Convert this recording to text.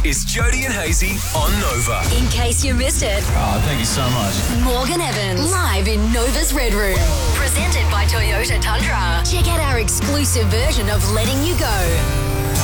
is Jody and Hazy on Nova. In case you missed it, Oh, thank you so much. Morgan Evans, live in Nova's Red Room. Presented by Toyota Tundra. Check out our exclusive version of Letting You Go.